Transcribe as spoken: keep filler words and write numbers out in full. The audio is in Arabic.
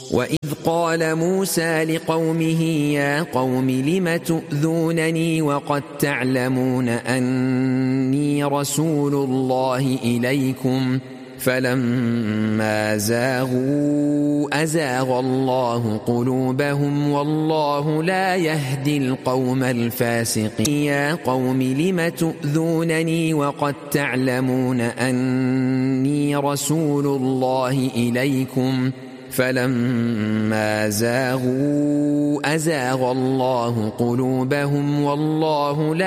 وإذ قال موسى لقومه يا قوم لم تؤذونني وقد تعلمون أني رسول الله إليكم فلما زاغوا أزاغ الله قلوبهم والله لا يهدي القوم الفاسقين يا قوم لم تؤذونني وقد تعلمون أني رسول الله إليكم فلما زاغوا أزاغ الله قلوبهم والله لا